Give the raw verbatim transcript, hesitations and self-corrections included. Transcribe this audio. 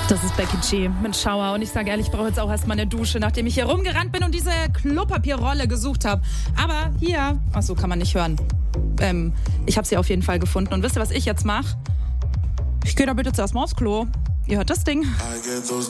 Das ist Becky G mit Schauer und ich sage ehrlich, ich brauche jetzt auch erstmal eine Dusche, nachdem ich hier rumgerannt bin und diese Klopapierrolle gesucht habe. Aber hier, ach so, kann man nicht hören. Ähm, ich habe sie auf jeden Fall gefunden und wisst ihr, was ich jetzt mache? Ich gehe da bitte zuerst mal aufs Klo. Ihr hört das Ding.